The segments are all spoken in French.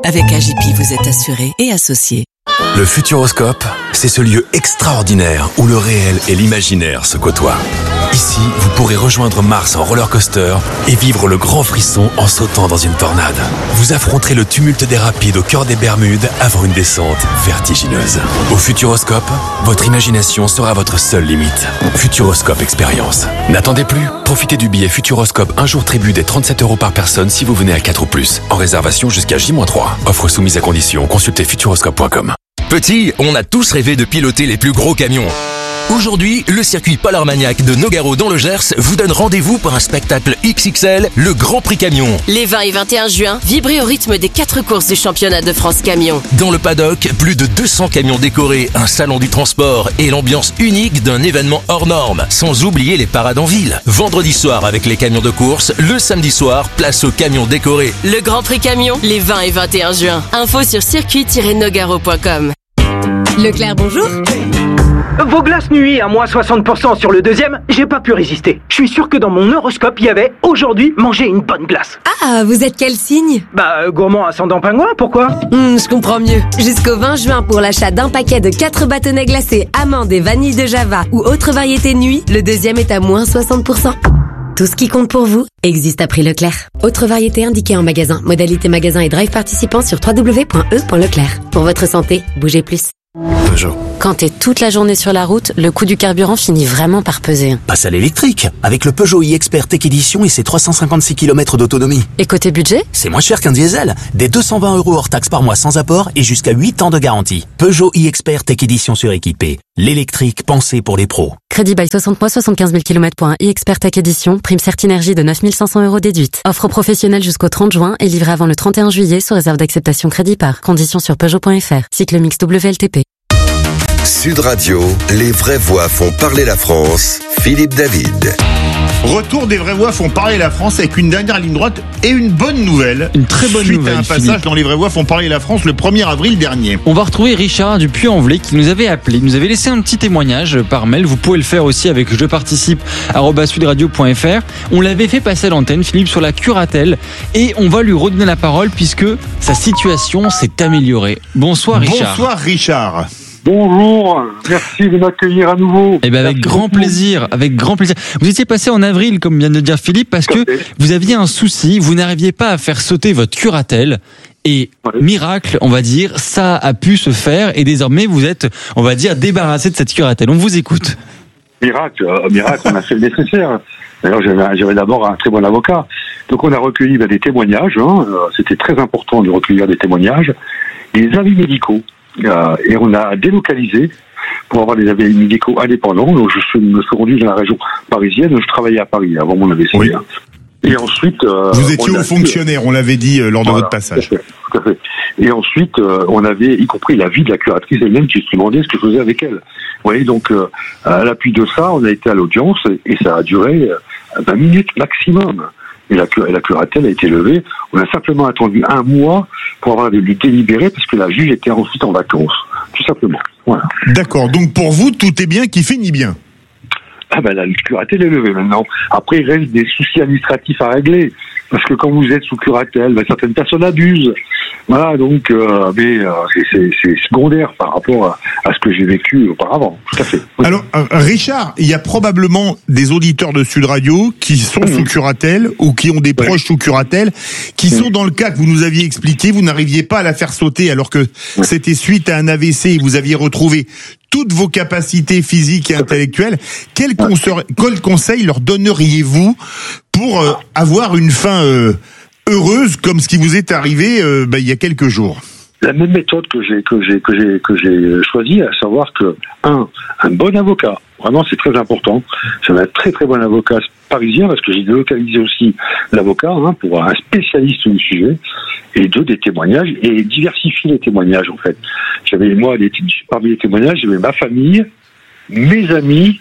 Avec AGP, vous êtes assuré et associé. Le Futuroscope, c'est ce lieu extraordinaire où le réel et l'imaginaire se côtoient. Ici, vous pourrez rejoindre Mars en roller coaster et vivre le grand frisson en sautant dans une tornade. Vous affronterez le tumulte des rapides au cœur des Bermudes avant une descente vertigineuse. Au Futuroscope, votre imagination sera votre seule limite. Futuroscope Expérience. N'attendez plus, profitez du billet Futuroscope un jour tribut des 37 € par personne si vous venez à 4 ou plus. En réservation jusqu'à J-3. Offre soumise à condition, consultez futuroscope.com. Petit, on a tous rêvé de piloter les plus gros camions. Aujourd'hui, le circuit Polar Maniac de Nogaro dans le Gers vous donne rendez-vous pour un spectacle XXL, le Grand Prix Camion. Les 20 et 21 juin, vibrez au rythme des 4 courses du championnat de France Camion. Dans le paddock, plus de 200 camions décorés, un salon du transport et l'ambiance unique d'un événement hors norme. Sans oublier les parades en ville. Vendredi soir avec les camions de course, le samedi soir, place aux camions décorés. Le Grand Prix Camion, les 20 et 21 juin. Info sur circuit-nogaro.com. Leclerc, bonjour. Vos glaces nuit à moins 60% sur le deuxième, j'ai pas pu résister. Je suis sûr que dans mon horoscope, il y avait « Aujourd'hui, manger une bonne glace ». Ah, vous êtes quel signe ? Gourmand ascendant pingouin, pourquoi ? Je comprends mieux. Jusqu'au 20 juin, pour l'achat d'un paquet de 4 bâtonnets glacés, amandes et vanille de Java ou autre variété nuit, le deuxième est à moins 60%. Tout ce qui compte pour vous existe à prix Leclerc. Autre variété indiquée en magasin. Modalité magasin et drive participant sur www.e.leclerc. Pour votre santé, bougez plus. Peugeot. Quand t'es toute la journée sur la route, le coût du carburant finit vraiment par peser. Passe à l'électrique, avec le Peugeot e-Expert Tech Edition et ses 356 km d'autonomie. Et côté budget ? C'est moins cher qu'un diesel. Des 220 € hors taxe par mois sans apport et jusqu'à 8 ans de garantie. Peugeot e-Expert Tech Edition suréquipé. L'électrique pensé pour les pros. Crédit by 60 mois, 75 000 km pour un e-Expert Tech Edition. Prime Certinergie de 9 500 € déduite. Offre professionnelle jusqu'au 30 juin et livrée avant le 31 juillet sous réserve d'acceptation crédit par. Conditions sur Peugeot.fr. Cycle mix WLTP. Sud Radio, les vraies voix font parler la France. Philippe David. Retour des vraies voix font parler la France avec une dernière ligne droite et une bonne nouvelle. Une très bonne nouvelle. Suite à un passage Philippe. dans les vraies voix font parler la France le 1er avril dernier. On va retrouver Richard du Puy-en-Velay qui nous avait appelé, il nous avait laissé un petit témoignage par mail. Vous pouvez le faire aussi avec jeparticipe@sudradio.fr. On l'avait fait passer à l'antenne, Philippe, sur la curatelle, et on va lui redonner la parole puisque sa situation s'est améliorée. Bonsoir Richard. Bonsoir Richard. Bonjour, merci de m'accueillir à nouveau. Eh ben avec grand plaisir, avec grand plaisir. Vous étiez passé en avril, comme vient de dire Philippe, parce que vous aviez un souci, vous n'arriviez pas à faire sauter votre curatelle. Et miracle, on va dire, ça a pu se faire et désormais vous êtes, on va dire, débarrassé de cette curatelle. On vous écoute. Miracle, on a fait le nécessaire. D'ailleurs, j'avais d'abord un très bon avocat. Donc on a recueilli des témoignages, c'était très important de recueillir des témoignages, des avis médicaux. Et on a délocalisé pour avoir des avis médicaux indépendants. Donc je me suis rendu dans la région parisienne. Je travaillais à Paris avant mon AVC. Oui. Et ensuite, vous étiez haut fonctionnaire, on l'avait dit lors de votre passage. Tout à fait. Et ensuite, on avait y compris l'avis de la curatrice elle-même qui se demandait ce que je faisais avec elle. Vous voyez, donc à l'appui de ça, on a été à l'audience et ça a duré 20 minutes maximum. Et la curatelle a été levée. On a simplement attendu un mois pour avoir du délibéré parce que la juge était ensuite en vacances. Tout simplement. Voilà. D'accord. Donc pour vous, tout est bien qui finit bien. La curatelle est levée maintenant. Après, il reste des soucis administratifs à régler. Parce que quand vous êtes sous curatelle, certaines personnes abusent. Voilà, donc, c'est secondaire par rapport à ce que j'ai vécu auparavant. Tout à fait. Oui. Alors, Richard, il y a probablement des auditeurs de Sud Radio qui sont sous curatelle ou qui ont des proches sous curatelle, qui sont dans le cas que vous nous aviez expliqué, vous n'arriviez pas à la faire sauter alors que c'était suite à un AVC et vous aviez retrouvé toutes vos capacités physiques et intellectuelles. Quel conseil leur donneriez-vous pour avoir une fin heureuse comme ce qui vous est arrivé il y a quelques jours? La même méthode que j'ai choisie, à savoir que un bon avocat, vraiment c'est très important. J'ai un très très bon avocat parisien parce que j'ai délocalisé aussi l'avocat pour un spécialiste du sujet, et des témoignages et diversifier les témoignages en fait. J'avais parmi les témoignages, j'avais ma famille, mes amis,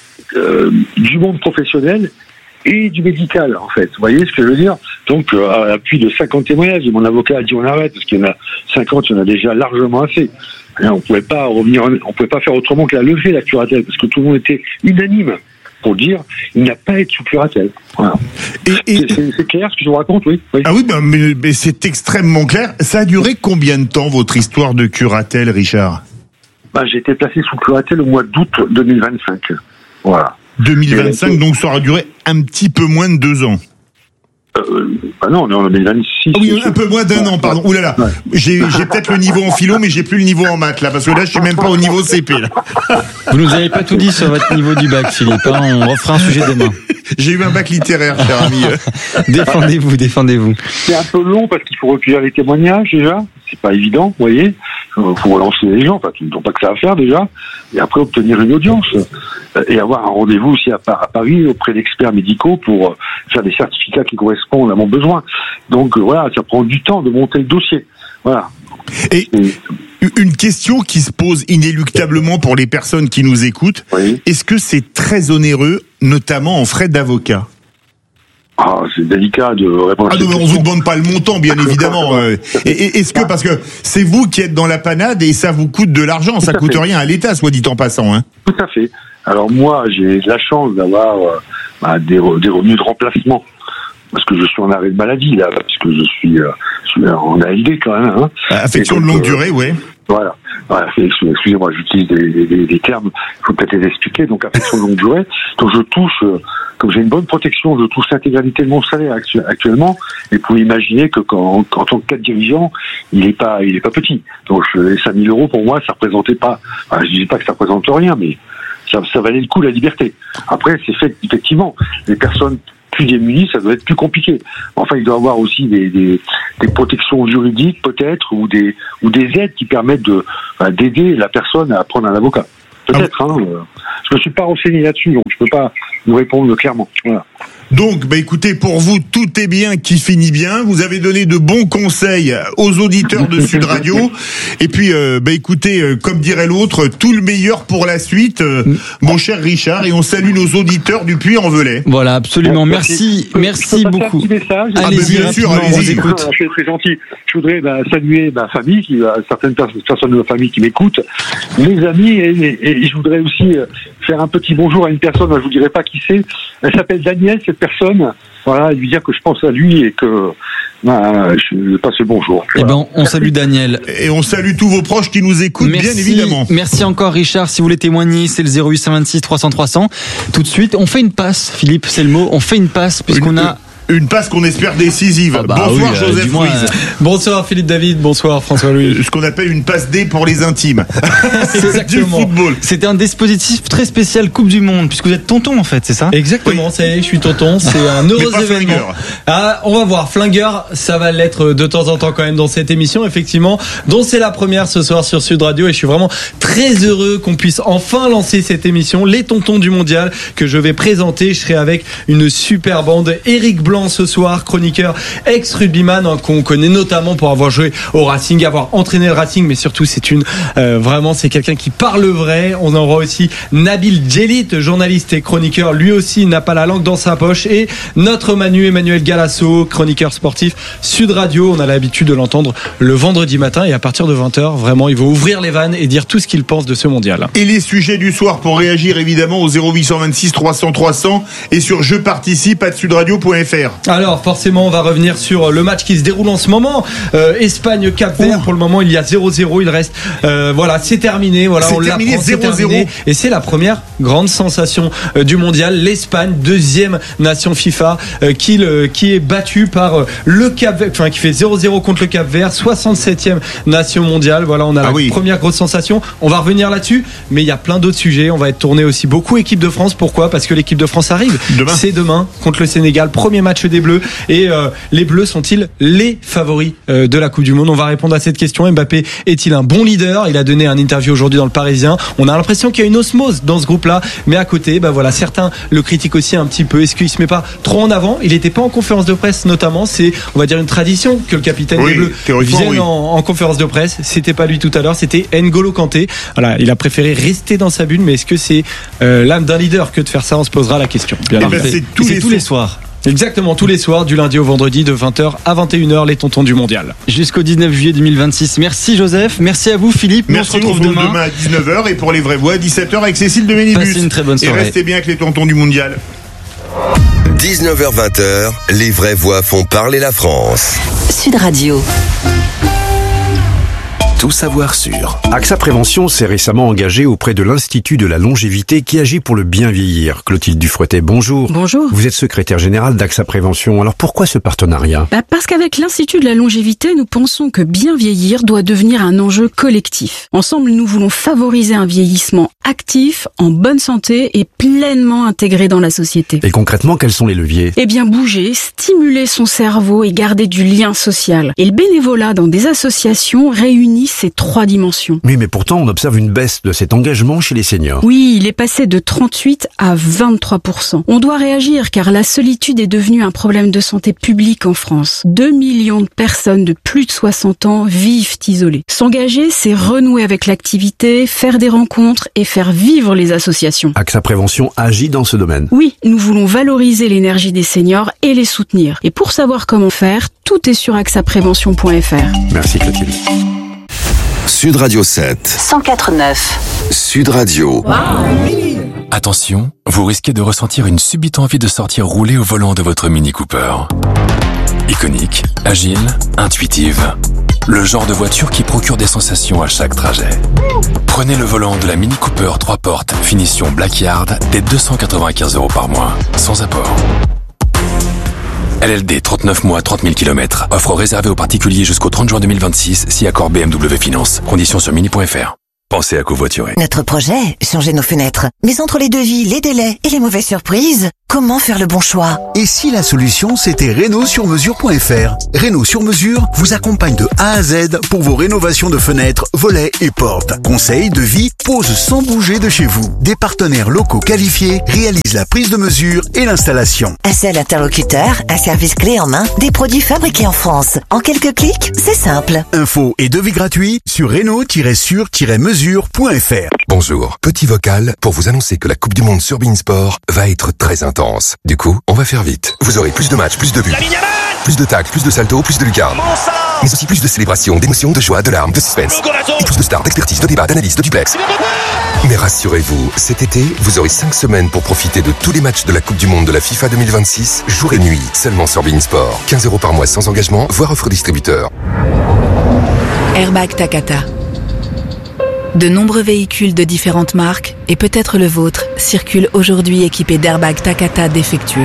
du monde professionnel et du médical, en fait. Vous voyez ce que je veux dire? Donc, à l'appui de 50 témoignages, mon avocat a dit on arrête, parce qu'il y en a 50, il y en a déjà largement assez. On pouvait pas faire autrement que la lever, la curatelle, parce que tout le monde était unanime. pour dire, il n'a pas à être sous curatelle. Voilà. C'est clair ce que je vous raconte, oui. Ah oui, mais c'est extrêmement clair. Ça a duré combien de temps, votre histoire de curatelle, Richard? J'ai été placé sous curatelle au mois d'août 2025. Voilà. 2025, donc ça aura duré un petit peu moins de 2 ans. Non, on est en 2026. Ah oui, un peu moins d'1 an, pardon. Ouh là là. Ouais. J'ai peut-être le niveau en philo, mais j'ai plus le niveau en maths, là, parce que là, je suis même pas au niveau CP, là. Vous nous avez pas tout dit sur votre niveau du bac, Philippe, hein. On refera un sujet demain. J'ai eu un bac littéraire, cher ami. Défendez-vous. C'est un peu long parce qu'il faut recueillir les témoignages, déjà. C'est pas évident, vous voyez. Faut relancer les gens, enfin, ils n'ont pas que ça à faire, déjà. Et après, obtenir une audience. Et avoir un rendez-vous aussi à Paris auprès d'experts médicaux pour faire des certificats qui correspondent à mon besoin. Donc, voilà, ça prend du temps de monter le dossier. Voilà. Et une question qui se pose inéluctablement pour les personnes qui nous écoutent. Oui. Est-ce que c'est très onéreux, notamment en frais d'avocat? C'est délicat de répondre à cette question. On vous demande pas le montant, bien évidemment. Est-ce que, parce que c'est vous qui êtes dans la panade et ça vous coûte de l'argent, ça coûte rien à l'État, soit dit en passant, hein? Tout à fait. Alors moi, j'ai la chance d'avoir des revenus de remplacement. Parce que je suis en arrêt de maladie, là, parce que je suis en ALD quand même. Hein. Affection de longue durée, oui. Voilà. Excusez-moi, j'utilise des termes, il faut peut-être les expliquer. Donc, affection de longue durée. Donc, je touche, comme j'ai une bonne protection, je touche l'intégralité de mon salaire actuellement. Et vous pouvez imaginer que en tant que cadre dirigeant, il est pas petit. Donc, les 5 000 euros, pour moi, ça représentait pas, je dis pas que ça représente rien, mais ça valait le coup, la liberté. Après, c'est fait, effectivement, les personnes plus démunis, ça doit être plus compliqué. Enfin, il doit y avoir aussi des protections juridiques, peut-être, ou des aides qui permettent d'aider la personne à prendre un avocat. Peut-être, hein. Je me suis pas renseigné là-dessus, donc je peux pas vous répondre clairement. Voilà. Donc, écoutez, pour vous, tout est bien qui finit bien. Vous avez donné de bons conseils aux auditeurs de Sud Radio. Et puis, écoutez, comme dirait l'autre, tout le meilleur pour la suite, mon cher Richard. Et on salue nos auditeurs du Puy-en-Velay. Voilà, absolument. Merci beaucoup. Allez-y, bien sûr, allez-y. Je suis très gentil. Je voudrais saluer ma famille, certaines personnes de ma famille qui m'écoutent, mes amis, et je voudrais aussi faire un petit bonjour à une personne, je vous dirai pas qui c'est. Elle s'appelle Daniel, cette personne. Voilà, lui dire que je pense à lui et que je passe le bonjour. Voilà. On salue Daniel. Et on salue tous vos proches qui nous écoutent, bien évidemment. Merci encore, Richard. Si vous voulez témoigner, c'est le 0826 300 300. Tout de suite, on fait une passe, Philippe, c'est le mot. On fait une passe puisqu'on a... Une passe qu'on espère décisive. Bonsoir, Joseph Ruiz. Bonsoir Philippe David, bonsoir François-Louis. Ce qu'on appelle une passe D pour les intimes. C'est du football. C'était un dispositif très spécial Coupe du Monde, puisque vous êtes tonton en fait, c'est ça? Exactement, oui. Ça y est, je suis tonton, c'est un heureux événement. On va voir, flingueur, ça va l'être de temps en temps quand même dans cette émission, effectivement, dont c'est la première ce soir sur Sud Radio, et je suis vraiment très heureux qu'on puisse enfin lancer cette émission, les tontons du mondial, que je vais présenter. Je serai avec une super bande, Eric Blanc ce soir, chroniqueur ex-rugbyman, qu'on connaît notamment pour avoir joué au Racing, avoir entraîné le Racing, mais surtout c'est vraiment c'est quelqu'un qui parle vrai. On aura aussi Nabil Djelit, journaliste et chroniqueur, lui aussi n'a pas la langue dans sa poche, et notre Emmanuel Galasso, chroniqueur sportif Sud Radio. On a l'habitude de l'entendre le vendredi matin, et à partir de 20h, vraiment, il va ouvrir les vannes et dire tout ce qu'il pense de ce mondial. Et les sujets du soir pour réagir évidemment au 0826 300 300 et sur jeparticipe@sudradio.fr. Alors forcément, on va revenir sur le match qui se déroule en ce moment. Espagne-Cap-Vert. Pour le moment, il y a 0-0. Il reste, c'est terminé. Voilà, on l'apprend, c'est terminé. Et c'est la première grande sensation du mondial. L'Espagne, deuxième nation FIFA, qui est battue par le Cap-Vert, qui fait 0-0 contre le Cap-Vert, 67e nation mondiale. Voilà, on a la première grosse sensation. On va revenir là-dessus, mais il y a plein d'autres sujets. On va être tourné aussi beaucoup équipe de France. Pourquoi? Parce que l'équipe de France arrive. C'est demain contre le Sénégal. Premier match des Bleus, et les Bleus sont-ils les favoris de la Coupe du Monde? On va répondre à cette question. Mbappé est-il un bon leader? Il a donné un interview aujourd'hui dans le Parisien. On a l'impression qu'il y a une osmose dans ce groupe-là, mais à côté, certains le critiquent aussi un petit peu. Est-ce qu'il se met pas trop en avant? Il n'était pas en conférence de presse, notamment. C'est, on va dire, une tradition que le capitaine des Bleus vienne en conférence de presse. C'était pas lui tout à l'heure, c'était N'Golo Kanté. Voilà, il a préféré rester dans sa bulle, mais est-ce que c'est l'âme d'un leader que de faire ça? On se posera la question. C'est tous les soirs. Exactement, tous les soirs, du lundi au vendredi, de 20h à 21h, les tontons du mondial. Jusqu'au 19 juillet 2026. Merci Joseph, merci à vous Philippe. Merci, on se retrouve demain à 19h et pour les vraies voix à 17h avec Cécile de Ménibus. Passez une très bonne soirée. Et restez bien avec les tontons du mondial. 19h-20h, les vraies voix font parler la France. Sud Radio. Tout savoir sur. AXA Prévention s'est récemment engagé auprès de l'Institut de la longévité qui agit pour le bien vieillir. Clotilde Dufouettet, bonjour. Bonjour. Vous êtes secrétaire générale d'AXA Prévention. Alors pourquoi ce partenariat ? Parce qu'avec l'Institut de la longévité, nous pensons que bien vieillir doit devenir un enjeu collectif. Ensemble, nous voulons favoriser un vieillissement actif, en bonne santé et pleinement intégré dans la société. Et concrètement, quels sont les leviers ? Eh bien, bouger, stimuler son cerveau et garder du lien social. Et le bénévolat dans des associations réunit ces 3 dimensions. Oui, mais pourtant, on observe une baisse de cet engagement chez les seniors. Oui, il est passé de 38 à 23%. On doit réagir car la solitude est devenue un problème de santé publique en France. 2 millions de personnes de plus de 60 ans vivent isolées. S'engager, c'est renouer avec l'activité, faire des rencontres et faire vivre les associations. AXA Prévention agit dans ce domaine. Oui, nous voulons valoriser l'énergie des seniors et les soutenir. Et pour savoir comment faire, tout est sur axaprévention.fr. Merci Clotilde. Sud Radio 7. 104.9. Sud Radio. Attention, vous risquez de ressentir une subite envie de sortir rouler au volant de votre Mini Cooper. Iconique, agile, intuitive. Le genre de voiture qui procure des sensations à chaque trajet. Prenez le volant de la Mini Cooper 3 portes, finition Black Yard, dès 295 € par mois, sans apport. LLD 39 mois, 30 000 km. Offre réservée aux particuliers jusqu'au 30 juin 2026, si accord BMW Finance. Conditions sur mini.fr. Pensez à covoiturer. Notre projet, changer nos fenêtres. Mais entre les devis, les délais et les mauvaises surprises, comment faire le bon choix ? Et si la solution, c'était Renault-sur-mesure.fr ? Renault sur mesure vous accompagne de A à Z pour vos rénovations de fenêtres, volets et portes. Conseils, devis, pose sans bouger de chez vous. Des partenaires locaux qualifiés réalisent la prise de mesure et l'installation. Un seul interlocuteur, un service clé en main, des produits fabriqués en France. En quelques clics, c'est simple. Infos et devis gratuits sur Renault-sur-mesure.fr. Bonjour, petit vocal pour vous annoncer que la Coupe du Monde sur Beansport va être très intense. Du coup, on va faire vite. Vous aurez plus de matchs, plus de buts, plus de tacles, plus de saltos, plus de lucarnes. Mais aussi plus de célébrations, d'émotions, de joie, de larmes, de suspense. Et plus de stars, d'expertise, de débats, d'analyse, de duplex. Mais rassurez-vous, cet été, vous aurez 5 semaines pour profiter de tous les matchs de la Coupe du Monde de la FIFA 2026, jour et nuit, seulement sur Beansport. 15 € par mois sans engagement, voire offre distributeur. Airbag Takata. De nombreux véhicules de différentes marques, et peut-être le vôtre, circulent aujourd'hui équipés d'airbags Takata défectueux.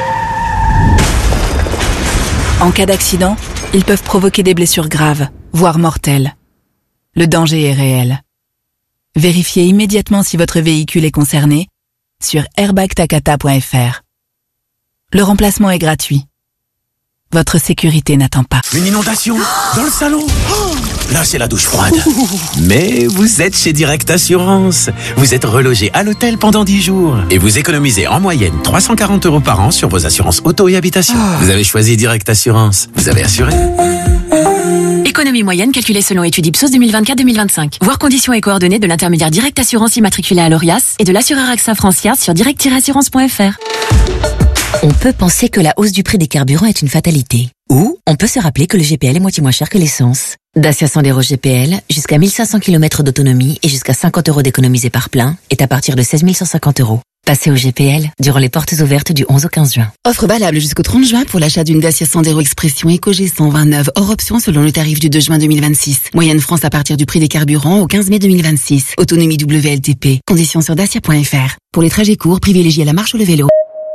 En cas d'accident, ils peuvent provoquer des blessures graves, voire mortelles. Le danger est réel. Vérifiez immédiatement si votre véhicule est concerné sur airbagtakata.fr. Le remplacement est gratuit. Votre sécurité n'attend pas. Une inondation dans le salon. Là, c'est la douche froide. Mais vous êtes chez Direct Assurance. Vous êtes relogé à l'hôtel pendant 10 jours. Et vous économisez en moyenne 340 € par an sur vos assurances auto et habitation. Vous avez choisi Direct Assurance. Vous avez assuré. Économie moyenne calculée selon étude Ipsos 2024-2025. Voir conditions et coordonnées de l'intermédiaire Direct Assurance immatriculé à l'ORIAS et de l'assureur AXA Francia sur direct-assurance.fr. On peut penser que la hausse du prix des carburants est une fatalité. Ou on peut se rappeler que le GPL est moitié moins cher que l'essence. Dacia Sandero GPL, jusqu'à 1500 km d'autonomie et jusqu'à 50 € d'économisés par plein, est à partir de 16 150 €. Passez au GPL durant les portes ouvertes du 11 au 15 juin. Offre valable jusqu'au 30 juin pour l'achat d'une Dacia Sandero Expression EcoG 129 hors option selon le tarif du 2 juin 2026. Moyenne France à partir du prix des carburants au 15 mai 2026. Autonomie WLTP. Conditions sur dacia.fr. Pour les trajets courts, privilégiez la marche ou le vélo.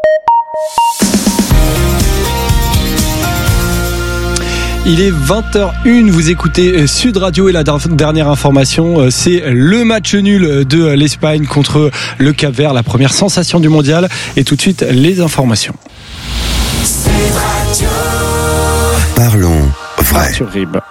Il est 20h01, vous écoutez Sud Radio et la dernière information, c'est le match nul de l'Espagne contre le Cap-Vert, la première sensation du mondial. Et tout de suite, les informations. Parlons vrai. Sur RIB.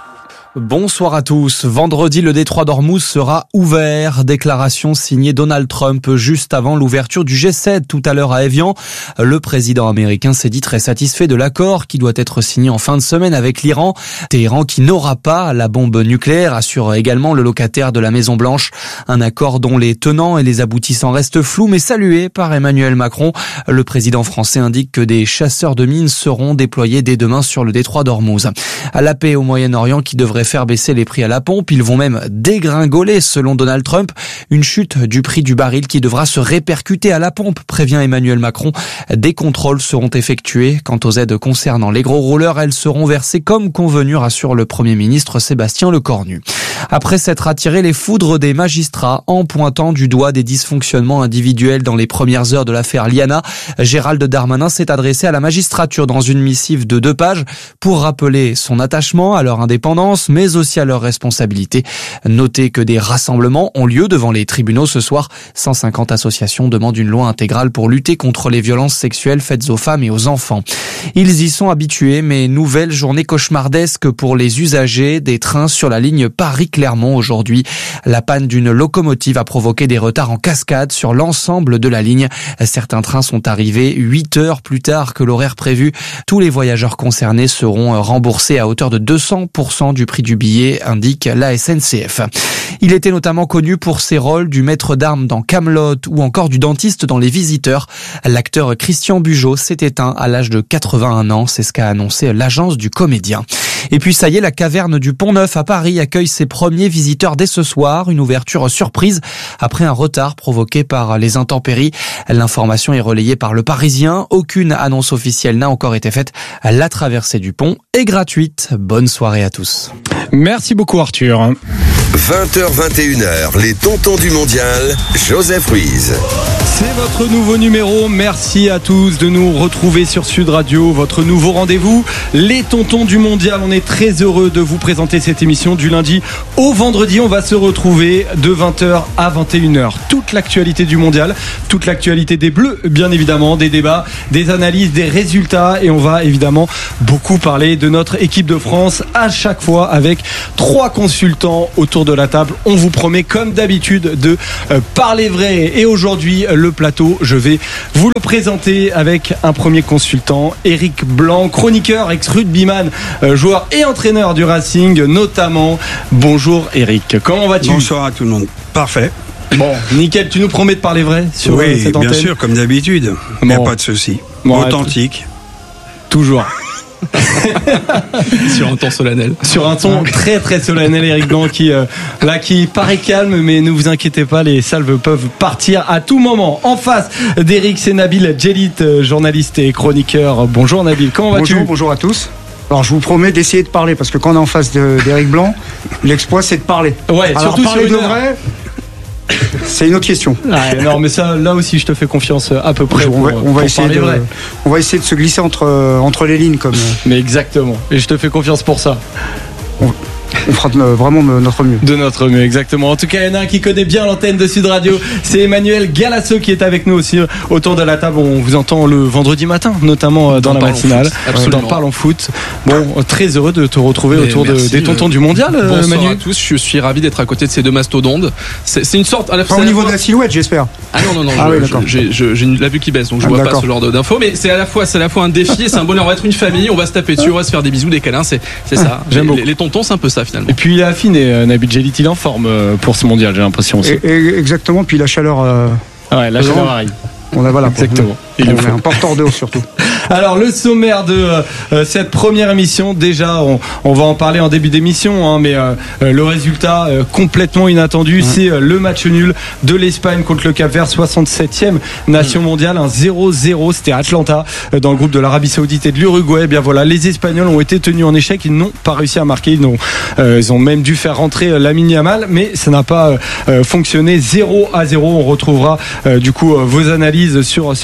Bonsoir à tous. Vendredi, le détroit d'Ormuz sera ouvert. Déclaration signée Donald Trump juste avant l'ouverture du G7 tout à l'heure à Évian. Le président américain s'est dit très satisfait de l'accord qui doit être signé en fin de semaine avec l'Iran. Téhéran qui n'aura pas la bombe nucléaire, assure également le locataire de la Maison Blanche. Un accord dont les tenants et les aboutissants restent flous mais salué par Emmanuel Macron. Le président français indique que des chasseurs de mines seront déployés dès demain sur le détroit d'Ormuz. À la paix au Moyen-Orient qui devrait faire baisser les prix à la pompe, ils vont même dégringoler selon Donald Trump. Une chute du prix du baril qui devra se répercuter à la pompe, prévient Emmanuel Macron. Des contrôles seront effectués. Quant aux aides concernant les gros rouleurs, elles seront versées comme convenu, rassure le Premier ministre Sébastien Lecornu. Après s'être attiré les foudres des magistrats en pointant du doigt des dysfonctionnements individuels dans les premières heures de l'affaire Liana, Gérald Darmanin s'est adressé à la magistrature dans une missive de 2 pages pour rappeler son attachement à leur indépendance, mais aussi à leurs responsabilités. Notez que des rassemblements ont lieu devant les tribunaux ce soir. 150 associations demandent une loi intégrale pour lutter contre les violences sexuelles faites aux femmes et aux enfants. Ils y sont habitués, mais nouvelle journée cauchemardesque pour les usagers des trains sur la ligne Paris-Clermont aujourd'hui. La panne d'une locomotive a provoqué des retards en cascade sur l'ensemble de la ligne. Certains trains sont arrivés 8 heures plus tard que l'horaire prévu. Tous les voyageurs concernés seront remboursés à hauteur de 200% du prix du billet, indique la SNCF. Il était notamment connu pour ses rôles du maître d'armes dans Kaamelott ou encore du dentiste dans Les Visiteurs. L'acteur Christian Bugeaud s'est éteint à l'âge de 81 ans, c'est ce qu'a annoncé l'agence du comédien. Et puis ça y est, la caverne du Pont-Neuf à Paris accueille ses premiers visiteurs dès ce soir, une ouverture surprise après un retard provoqué par les intempéries. L'information est relayée par Le Parisien, aucune annonce officielle n'a encore été faite. La traversée du pont est gratuite. Bonne soirée à tous. Merci beaucoup Arthur. 20h-21h, les tontons du mondial, Joseph Ruiz. C'est votre nouveau numéro. Merci à tous de nous retrouver sur Sud Radio. Votre nouveau rendez-vous, les tontons du mondial. On est très heureux de vous présenter cette émission du lundi au vendredi. On va se retrouver de 20h à 21h. Toute l'actualité du mondial, toute l'actualité des Bleus, bien évidemment, des débats, des analyses, des résultats. Et on va évidemment beaucoup parler de notre équipe de France à chaque fois avec 3 consultants autour de la table. On vous promet comme d'habitude de parler vrai. Et aujourd'hui, le plateau, je vais vous le présenter avec un premier consultant, Éric Blanc, chroniqueur, ex-rugbyman, joueur et entraîneur du Racing notamment. Bonjour Éric, comment vas-tu ? Bonsoir à tout le monde. Parfait. Bon, nickel, tu nous promets de parler vrai sur cette antenne ? Oui, bien sûr, comme d'habitude. Il n'y a pas de souci. Authentique. Toujours. Sur un ton solennel. Sur un ton très très solennel, Éric Blanc qui paraît calme, mais ne vous inquiétez pas, les salves peuvent partir à tout moment. En face d'Éric, c'est Nabil Djellit, journaliste et chroniqueur. Bonjour Nabil, comment vas-tu ? Bonjour à tous. Alors je vous promets d'essayer de parler, parce que quand on est en face d'Éric Blanc, l'exploit c'est de parler. Ouais, alors surtout parler sur de vrai. C'est une autre question. Ah, non, mais ça, là aussi, je te fais confiance à peu près. On va essayer de se glisser entre les lignes, comme. Mais exactement. Et je te fais confiance pour ça. On fera vraiment notre mieux. De notre mieux, exactement. En tout cas, il y en a un qui connaît bien l'antenne de Sud Radio. C'est Emmanuel Galasso qui est avec nous aussi autour de la table. On vous entend le vendredi matin, notamment dans la matinale. Dans Parlons Foot. Bon, très heureux de te retrouver autour des tontons du mondial. Bonsoir Emmanuel. à tous. Je suis ravi d'être à côté de ces 2 mastodontes. C'est une sorte. Au niveau de la silhouette, j'espère. Ah non. Ah oui, d'accord. J'ai la vue qui baisse, donc je vois pas ce genre d'infos. Mais c'est à la fois un défi et c'est un bonheur. On va être une famille. On va se taper dessus, on va se faire des bisous, des câlins. C'est ça. Les tontons, c'est un peu ça finalement. Et puis il est affiné, Nabil Djellit, il est en forme pour ce mondial, j'ai l'impression aussi. Exactement, puis la chaleur. La chaleur arrive. On a exactement. On est un porteur d'eau surtout. Alors le sommaire de cette première émission, déjà on va en parler en début d'émission, mais le résultat complètement inattendu, c'est le match nul de l'Espagne contre le Cap-Vert, 67e nation mondiale, un 0-0, c'était à Atlanta, dans le groupe de l'Arabie Saoudite et de l'Uruguay. Eh bien voilà, les Espagnols ont été tenus en échec, ils n'ont pas réussi à marquer, ils ont même dû faire rentrer Lamine Yamal, mais ça n'a pas fonctionné. 0-0, on retrouvera du coup vos analyses sur ce sujet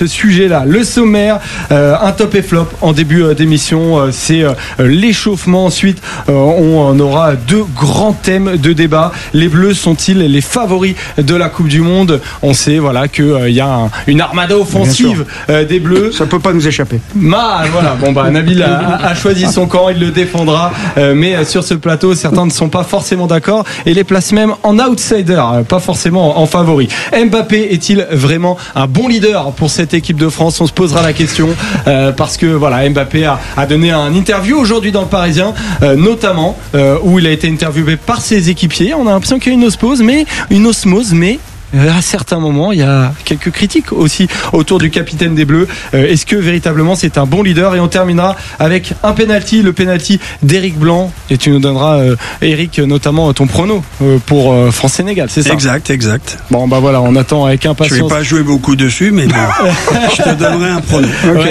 là. Le sommaire, un top et flop en début d'émission, c'est l'échauffement. Ensuite, on aura 2 grands thèmes de débat. Les Bleus sont-ils les favoris de la Coupe du Monde? On sait qu'il y a une armada offensive des Bleus. Ça peut pas nous échapper. Voilà. Bon Nabil a choisi son camp, il le défendra. Mais sur ce plateau, certains ne sont pas forcément d'accord et les placent même en outsider, pas forcément en favori. Mbappé est-il vraiment un bon leader pour cette équipe de France? On se posera la question parce que Mbappé a donné un interview aujourd'hui dans le Parisien, notamment où il a été interviewé par ses équipiers. On a l'impression qu'il y a une osmose, mais à certains moments, il y a quelques critiques aussi autour du capitaine des Bleus. Est-ce que véritablement c'est un bon leader? Et on terminera avec un penalty, le penalty d'Éric Blanc. Et tu nous donneras, Eric, notamment ton prono pour France-Sénégal, c'est ça? Exact. Bon, on attend avec impatience. Je vais pas jouer beaucoup dessus, mais je te donnerai un prono.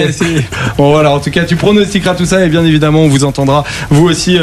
Okay. En tout cas, tu pronostiqueras tout ça et bien évidemment, on vous entendra, vous aussi,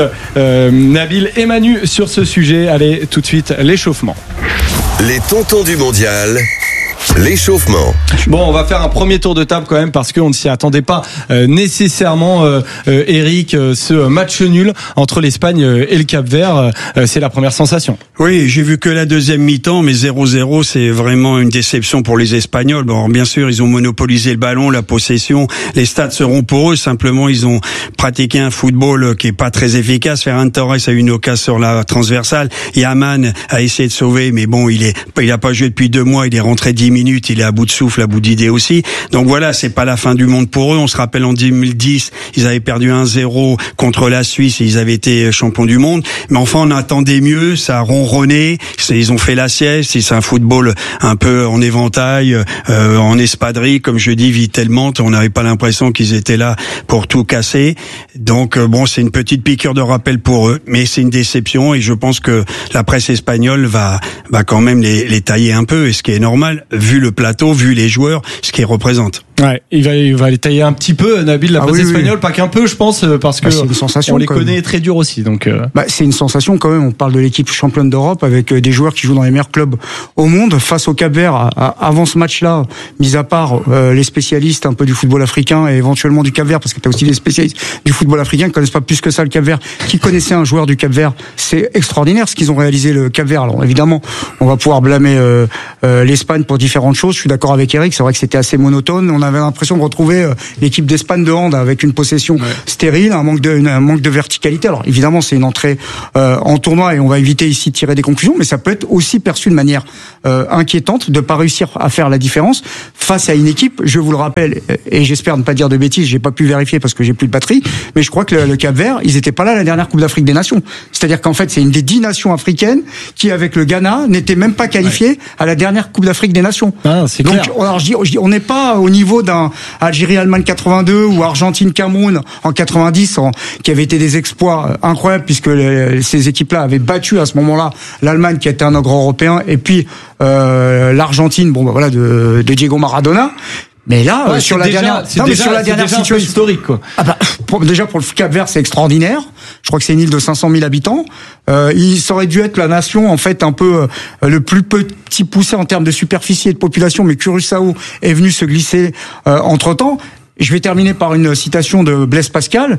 Nabil et Manu, sur ce sujet. Allez, tout de suite, l'échauffement. Les tontons du mondial. L'échauffement. Bon, on va faire un premier tour de table quand même parce qu'on ne s'y attendait pas nécessairement, Eric, ce match nul entre l'Espagne et le Cap-Vert. C'est la première sensation. Oui, j'ai vu que la deuxième mi-temps, mais 0-0, c'est vraiment une déception pour les Espagnols. Bon, bien sûr, ils ont monopolisé le ballon, la possession. Les stats seront pour eux. Simplement, ils ont pratiqué un football qui est pas très efficace. Ferran Torres a eu une occasion sur la transversale. Yaman a essayé de sauver, mais bon, il a pas joué depuis 2 mois. Il est rentré 10 minutes. Il est à bout de souffle, à bout d'idées aussi. Donc voilà, c'est pas la fin du monde pour eux. On se rappelle en 2010, ils avaient perdu 1-0 contre la Suisse et ils avaient été champions du monde. Mais enfin, on attendait mieux. Ça a ronronné. Ils ont fait la sieste. C'est un football un peu en éventail, en espadrille, comme je dis, vitellement. On n'avait pas l'impression qu'ils étaient là pour tout casser. Donc c'est une petite piqûre de rappel pour eux, mais c'est une déception et je pense que la presse espagnole va quand même les tailler un peu, et ce qui est normal vu le plateau, vu les joueurs, ce qu'ils représentent. Ouais, il va les tailler un petit peu, Nabil, la presse espagnole, pas qu'un peu, je pense, parce que c'est une sensation, on les connaît très dur aussi. Donc c'est une sensation quand même. On parle de l'équipe championne d'Europe avec des joueurs qui jouent dans les meilleurs clubs au monde face au Cap-Vert. Avant ce match-là, mis à part les spécialistes un peu du football africain et éventuellement du Cap-Vert, parce que tu as aussi des spécialistes du football africain qui connaissent pas plus que ça le Cap-Vert, qui connaissaient un joueur du Cap-Vert. C'est extraordinaire ce qu'ils ont réalisé, le Cap-Vert. Alors évidemment, on va pouvoir blâmer l'Espagne pour différentes choses. Je suis d'accord avec Eric, c'est vrai que c'était assez monotone. On avait l'impression de retrouver l'équipe d'Espagne de hand avec une possession stérile, un manque de verticalité. Alors évidemment, c'est une entrée en tournoi et on va éviter ici de tirer des conclusions, mais ça peut être aussi perçu de manière inquiétante de pas réussir à faire la différence face à une équipe, je vous le rappelle, et j'espère ne pas dire de bêtises, j'ai pas pu vérifier parce que j'ai plus de batterie, mais je crois que le Cap-Vert, ils étaient pas là à la dernière Coupe d'Afrique des Nations. C'est-à-dire qu'en fait, c'est une des 10 nations africaines qui, avec le Ghana, n'était même pas qualifiée à la dernière Coupe d'Afrique des Nations. C'est donc, clair. Alors, on n'est pas au niveau d'un Algérie-Allemagne 82 ou Argentine-Cameroun en 90, qui avaient été des exploits incroyables puisque ces équipes-là avaient battu à ce moment-là l'Allemagne qui était un ogre européen et puis l'Argentine, de Diego Maradona. Mais là, sur la dernière situation historique, quoi. Déjà pour le Cap-Vert, c'est extraordinaire. Je crois que c'est une île de 500 000 habitants. Il aurait dû être la nation, en fait, un peu le plus petit poussé en termes de superficie et de population, mais Curaçao est venu se glisser entre-temps. Je vais terminer par une citation de Blaise Pascal.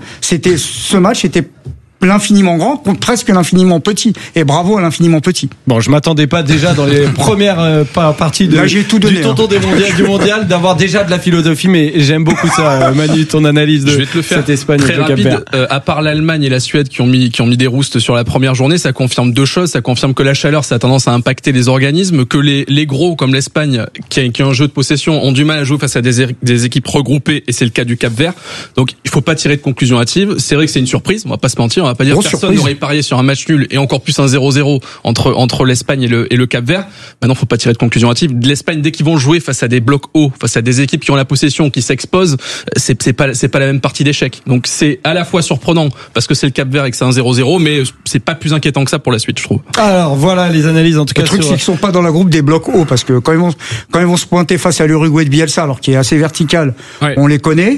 Ce match était l'infiniment grand contre presque l'infiniment petit, et bravo à l'infiniment petit. Bon, je m'attendais pas déjà dans les premières parties là, j'ai tout donné, du tonton du mondial d'avoir déjà de la philosophie, mais j'aime beaucoup ça, Manu, ton analyse de cette Espagne très rapide. À part l'Allemagne et la Suède qui ont mis des roustes sur la première journée, ça confirme 2 choses. Ça confirme que la chaleur, ça a tendance à impacter les organismes, que les gros comme l'Espagne qui a un jeu de possession ont du mal à jouer face à des équipes regroupées, et c'est le cas du Cap-Vert. Donc il faut pas tirer de conclusion hâtive. C'est vrai que c'est une surprise, on va pas se mentir, on va pas dire que personne n'aurait parié sur un match nul, et encore plus un 0-0 entre l'Espagne et le Cap-Vert. Maintenant, faut pas tirer de conclusion hâtive. L'Espagne, dès qu'ils vont jouer face à des blocs hauts, face à des équipes qui ont la possession, qui s'exposent, c'est pas la même partie d'échec. Donc c'est à la fois surprenant parce que c'est le Cap-Vert et que c'est un 0-0, mais c'est pas plus inquiétant que ça pour la suite, je trouve. Alors voilà les analyses en tout cas. Le truc, c'est qu'ils sont pas dans la groupe des blocs hauts, parce que quand ils vont se pointer face à l'Uruguay de Bielsa, alors qui est assez vertical, on les connaît.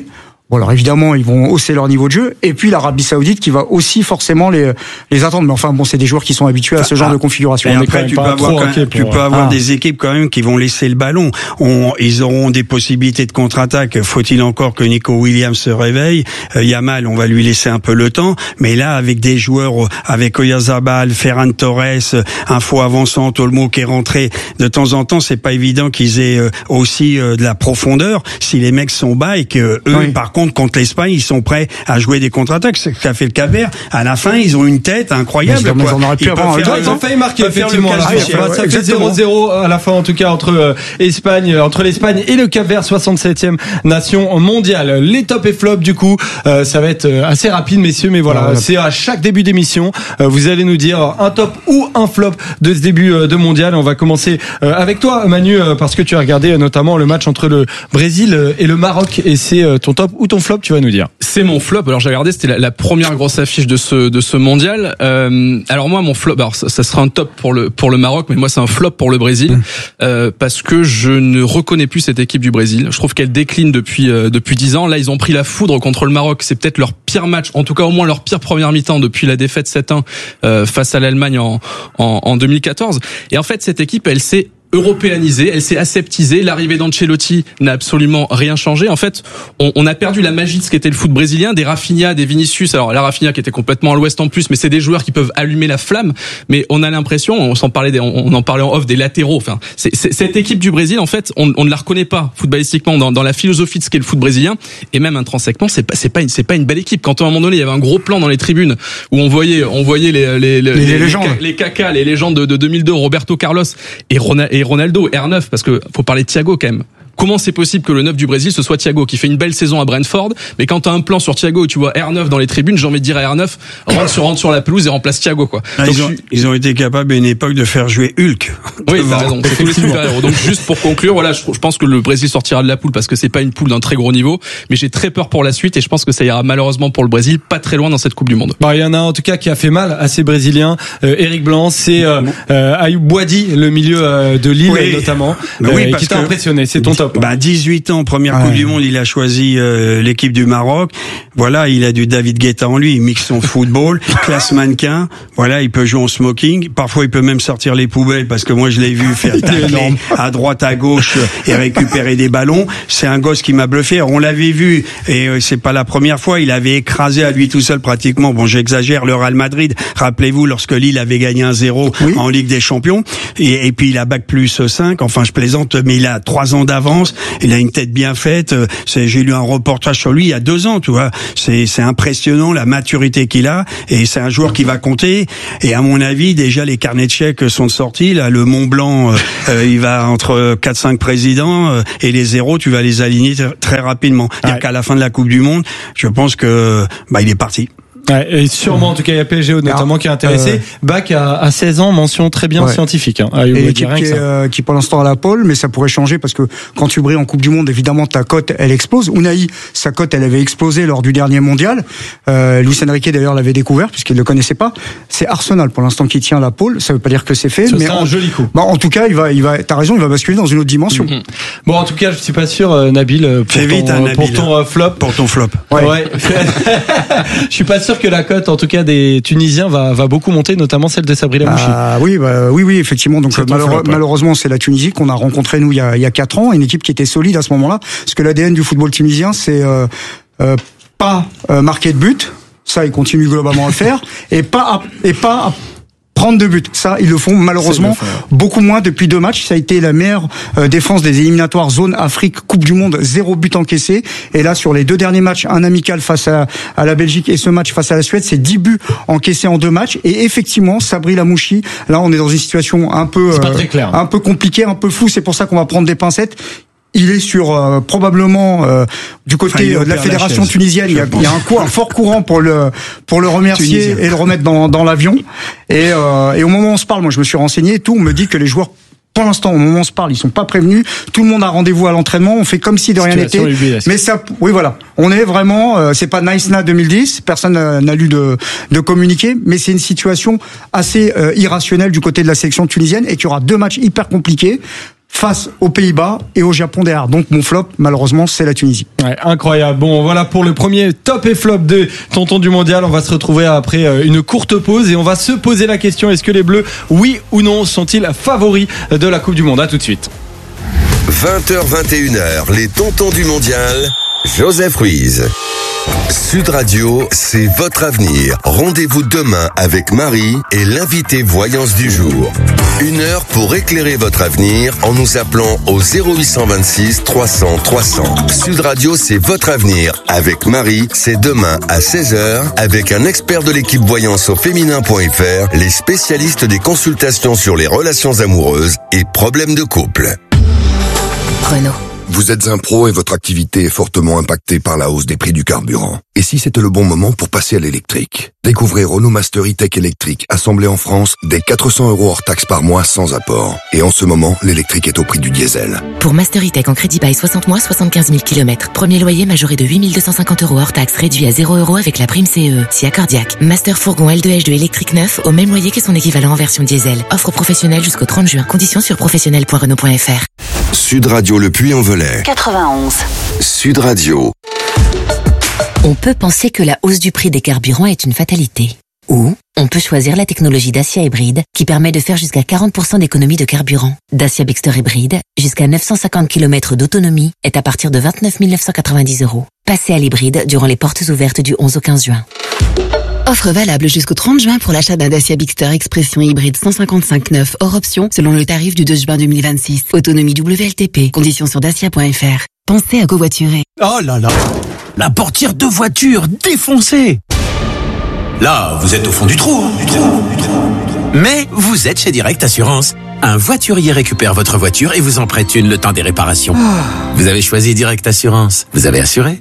Bon, alors évidemment, ils vont hausser leur niveau de jeu. Et puis l'Arabie Saoudite qui va aussi forcément les attendre. Mais enfin, bon, c'est des joueurs qui sont habitués à ce genre de configuration. Et après, tu peux avoir des équipes quand même qui vont laisser le ballon. Ils auront des possibilités de contre-attaque. Faut-il encore que Nico Williams se réveille? Yamal, on va lui laisser un peu le temps. Mais là, avec des joueurs, avec Oyarzabal, Ferran Torres, un faux avançant, Olmo qui est rentré, de temps en temps, c'est pas évident qu'ils aient aussi de la profondeur. Si les mecs sont bas et que eux, par contre l'Espagne, ils sont prêts à jouer des contre-attaques. C'est ce qu'a fait le Cap-Vert. À la fin, ils ont une tête incroyable. Mais on aurait pu avoir ils ont failli marquer effectivement. Ça fait 0-0 à la fin en tout cas entre l'Espagne et le Cap-Vert, 67e nation mondiale. Les tops et flops du coup, ça va être assez rapide messieurs, mais voilà, c'est à chaque début d'émission, vous allez nous dire un top ou un flop de ce début de mondial. On va commencer avec toi Manu, parce que tu as regardé notamment le match entre le Brésil et le Maroc, et c'est ton top ou ton flop, tu vas nous dire. C'est mon flop. Alors j'ai regardé, c'était la première grosse affiche de ce mondial. Alors moi mon flop, alors ça sera un top pour le Maroc, mais moi c'est un flop pour le Brésil, parce que je ne reconnais plus cette équipe du Brésil. Je trouve qu'elle décline depuis 10 ans. Là ils ont pris la foudre contre le Maroc. C'est peut-être leur pire match, en tout cas au moins leur pire première mi-temps depuis la défaite 7-1 face à l'Allemagne en 2014. Et en fait cette équipe elle s'est européanisée, elle s'est aseptisée. L'arrivée d'Ancelotti n'a absolument rien changé. En fait, on a perdu la magie de ce qu'était le foot brésilien, des Rafinha, des Vinicius. Alors la Rafinha qui était complètement à l'ouest en plus, mais c'est des joueurs qui peuvent allumer la flamme. Mais on a l'impression, on en parlait en off, des latéraux. Enfin, cette équipe du Brésil, en fait, on ne la reconnaît pas footballistiquement dans la philosophie de ce qu'est le foot brésilien, et même intrinsèquement, c'est pas une belle équipe. Quand à un moment donné, il y avait un gros plan dans les tribunes où on voyait les Kaká, les légendes de 2002, Roberto Carlos et Ronaldo, R9, parce que faut parler de Thiago quand même. Comment c'est possible que le 9 du Brésil ce soit Thiago qui fait une belle saison à Brentford, mais quand t'as un plan sur Thiago et tu vois R9 dans les tribunes, j'ai envie de dire à R9 rentre sur la pelouse et remplace Thiago quoi. Ils ont été capables à une époque de faire jouer Hulk. Oui, t'as raison. C'est tous les super-héros. Donc juste pour conclure, voilà, je pense que le Brésil sortira de la poule parce que c'est pas une poule d'un très gros niveau, mais j'ai très peur pour la suite et je pense que ça ira malheureusement pour le Brésil pas très loin dans cette Coupe du Monde. Il y en a un en tout cas qui a fait mal à ces Brésiliens, Eric Blanc, c'est Ayoub Boadi, le milieu de Lille notamment, qui t'a impressionné, c'est ton top. 18 ans, première Coupe du Monde, il a choisi l'équipe du Maroc. Voilà, il a du David Guetta en lui, il mixe son football, classe mannequin. Voilà, il peut jouer en smoking. Parfois, il peut même sortir les poubelles parce que moi, je l'ai vu faire tacler à droite, à gauche et récupérer des ballons. C'est un gosse qui m'a bluffé. On l'avait vu et c'est pas la première fois. Il avait écrasé à lui tout seul pratiquement. Bon, j'exagère, le Real Madrid. Rappelez-vous, lorsque Lille avait gagné 1-0 en Ligue des Champions. Et puis, il a bac plus 5. Enfin, je plaisante, mais il a 3 ans d'avance. Il a une tête bien faite. J'ai lu un reportage sur lui il y a 2 ans, tu vois. C'est impressionnant la maturité qu'il a et c'est un joueur qui va compter. Et à mon avis, déjà les carnets de chèques sont sortis. Là, le Mont Blanc, il va entre 4-5 présidents et les 0, tu vas les aligner très rapidement. C'est-à-dire qu'à la fin de la Coupe du Monde, je pense que il est parti. Et sûrement, en tout cas, il y a PSG notamment qui est intéressé. Bach à 16 ans, mention très bien scientifique. Et l'équipe qui pour l'instant à la pole, mais ça pourrait changer parce que quand tu brilles en Coupe du Monde, évidemment, ta cote, elle explose. Unai, sa cote, elle avait explosé lors du dernier mondial. Luis Enrique, d'ailleurs, l'avait découvert puisqu'il ne le connaissait pas. C'est Arsenal, pour l'instant, qui tient la pole. Ça veut pas dire que c'est fait, mais un joli coup. En tout cas, t'as raison, il va basculer dans une autre dimension. Bon, en tout cas, je suis pas sûr, Nabil, pour ton flop. Pour ton flop. Ouais. Je suis pas sûr que la cote, en tout cas des Tunisiens, va beaucoup monter, notamment celle de Sabri Lamouchi. Oui, effectivement. Donc malheureusement, c'est la Tunisie qu'on a rencontrée nous il y a 4 ans, une équipe qui était solide à ce moment-là, parce que l'ADN du football tunisien, c'est pas marquer de but, ça ils continuent globalement à le faire, et pas prendre de buts. Ça, ils le font malheureusement beaucoup moins depuis 2 matchs. Ça a été la meilleure défense des éliminatoires zone Afrique Coupe du Monde, 0 but encaissé. Et là, sur les 2 derniers matchs, un amical face à la Belgique et ce match face à la Suède, c'est 10 buts encaissés en 2 matchs. Et effectivement, Sabri Lamouchi, là, on est dans une situation un peu compliquée, un peu floue. C'est pour ça qu'on va prendre des pincettes. Il est sur probablement du côté de la fédération tunisienne. Il y a un fort courant pour le remercier et le remettre dans l'avion. Et au moment où on se parle, moi je me suis renseigné et tout, on me dit que les joueurs, pour l'instant, au moment où on se parle, ils sont pas prévenus. Tout le monde a rendez-vous à l'entraînement. On fait comme si de rien n'était. Mais ça, on est vraiment. C'est pas Nice-Na 2010. Personne n'a lu de communiqué. Mais c'est une situation assez irrationnelle du côté de la sélection tunisienne et qu'il y aura 2 matchs hyper compliqués. face aux Pays-Bas et au Japon derrière. Donc mon flop, malheureusement, c'est la Tunisie. Ouais, incroyable. Bon, voilà pour le premier top et flop de Tonton du Mondial. On va se retrouver après une courte pause et on va se poser la question, est-ce que les Bleus, oui ou non, sont-ils favoris de la Coupe du Monde? À tout de suite. 20h, 21h, les Tontons du Mondial, Joseph Ruiz. Sud Radio, c'est votre avenir. Rendez-vous demain avec Marie et l'invité voyance du jour. 1 heure pour éclairer votre avenir en nous appelant au 0826 300 300. Sud Radio, c'est votre avenir. Avec Marie, c'est demain à 16h avec un expert de l'équipe voyance au féminin.fr, les spécialistes des consultations sur les relations amoureuses et problèmes de couple. Renault. Vous êtes un pro et votre activité est fortement impactée par la hausse des prix du carburant. Et si c'était le bon moment pour passer à l'électrique? Découvrez Renault Master E-Tech électrique, assemblé en France, dès 400 € hors taxe par mois sans apport. Et en ce moment, l'électrique est au prix du diesel. Pour Master E-Tech en crédit bail 60 mois, 75 000 km. Premier loyer majoré de 8 250 € hors taxe, réduit à 0 € avec la prime CE. Si accordiaque. Master fourgon L2H2 électrique neuf, au même loyer que son équivalent en version diesel. Offre professionnelle jusqu'au 30 juin. Conditions sur professionnel.renault.fr. Sud Radio Le Puy-en-Velay. 91. Sud Radio. On peut penser que la hausse du prix des carburants est une fatalité. Ou on peut choisir la technologie Dacia Hybride qui permet de faire jusqu'à 40% d'économie de carburant. Dacia Bigster Hybride, jusqu'à 950 km d'autonomie, est à partir de 29 990 €. Passez à l'hybride durant les portes ouvertes du 11 au 15 juin. Offre valable jusqu'au 30 juin pour l'achat d'un Dacia Bigster Expression hybride 155/9 hors option selon le tarif du 2 juin 2026. Autonomie WLTP. Conditions sur dacia.fr. Pensez à covoiturer. Oh là là, la portière de voiture défoncée. Là, vous êtes au fond du trou. Mais vous êtes chez Direct Assurance. Un voiturier récupère votre voiture et vous en prête une le temps des réparations. Vous avez choisi Direct Assurance. Vous avez assuré.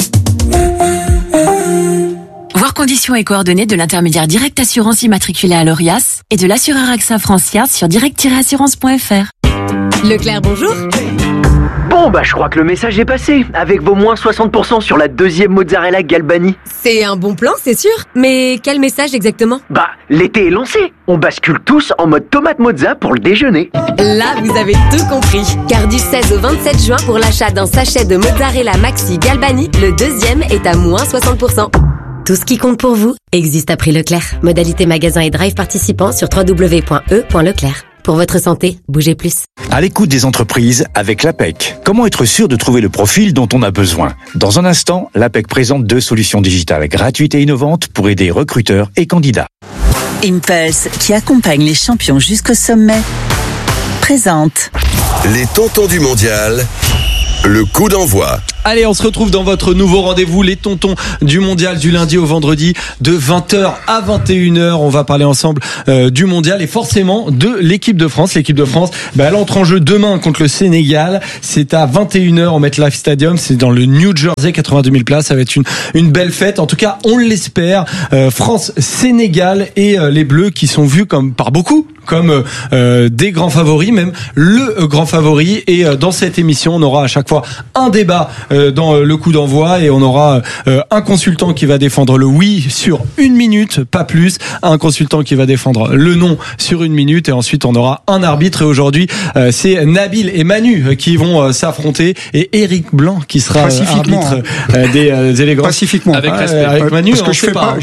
Voir conditions et coordonnées de l'intermédiaire Direct Assurance immatriculé à l'ORIAS et de l'assureur AXA Francia sur direct-assurance.fr. Leclerc, bonjour. Bon, je crois que le message est passé, avec vos moins 60% sur la deuxième mozzarella Galbani. C'est un bon plan, c'est sûr. Mais quel message exactement? L'été est lancé. On bascule tous en mode tomate mozza pour le déjeuner. Là, vous avez tout compris. Car du 16 au 27 juin, pour l'achat d'un sachet de mozzarella Maxi Galbani, le deuxième est à moins 60%. Tout ce qui compte pour vous existe à prix Leclerc. Modalité magasin et drive participants sur www.e.leclerc. Pour votre santé, bougez plus. À l'écoute des entreprises avec l'APEC. Comment être sûr de trouver le profil dont on a besoin? Dans un instant, l'APEC présente 2 solutions digitales gratuites et innovantes pour aider recruteurs et candidats. Impulse, qui accompagne les champions jusqu'au sommet, présente Les Tontons du Mondial, le coup d'envoi. Allez, on se retrouve dans votre nouveau rendez-vous, les Tontons du Mondial, du lundi au vendredi, de 20h à 21h. On va parler ensemble du Mondial et forcément de l'équipe de France. L'équipe de France, elle entre en jeu demain contre le Sénégal. C'est à 21h au MetLife Stadium. C'est dans le New Jersey, 82 000 places. Ça va être une belle fête. En tout cas, on l'espère. France-Sénégal et les Bleus qui sont vus par beaucoup comme des grands favoris, même le grand favori. Et dans cette émission, on aura à chaque fois un débat dans le coup d'envoi et on aura un consultant qui va défendre le oui sur 1 minute, pas plus, un consultant qui va défendre le non sur 1 minute et ensuite on aura un arbitre et aujourd'hui c'est Nabil et Manu qui vont s'affronter et Eric Blanc qui sera arbitre des élégances. Pacifiquement. Avec respect. Avec Manu, parce que je fais pas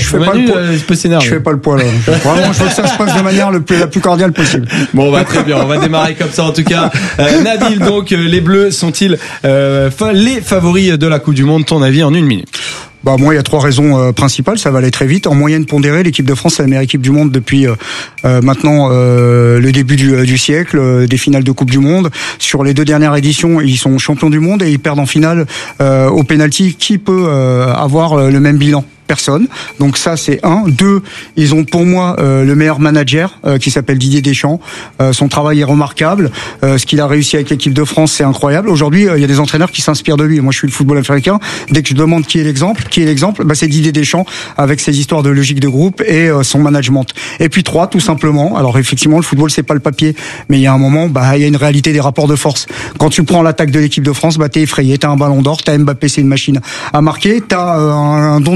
le poids là. Vraiment, je veux que ça se passe de manière la plus cordiale possible. Bon, très bien, on va démarrer comme ça en tout cas. Nabil, donc les Bleus sont-ils les favoris de la Coupe du Monde, ton avis en 1 minute? Moi, il y a 3 raisons principales. Ça va aller très vite. En moyenne pondérée, l'équipe de France est la meilleure équipe du monde depuis maintenant le début du siècle, des finales de Coupe du Monde. Sur les 2 dernières éditions, ils sont champions du monde et ils perdent en finale au pénalty. Qui peut avoir le même bilan? Personne. Donc ça, c'est 1. 2, ils ont pour moi le meilleur manager qui s'appelle Didier Deschamps. Son travail est remarquable. Ce qu'il a réussi avec l'équipe de France, c'est incroyable. Aujourd'hui, il y a des entraîneurs qui s'inspirent de lui. Moi, je suis le football africain. Dès que je demande qui est l'exemple, c'est Didier Deschamps avec ses histoires de logique de groupe et son management. Et puis 3, tout simplement. Alors effectivement, le football, c'est pas le papier, mais il y a un moment, il y a une réalité des rapports de force. Quand tu prends l'attaque de l'équipe de France, t'es effrayé. T'as un ballon d'or, t'as Mbappé, c'est une machine à marquer. T'as un don du ciel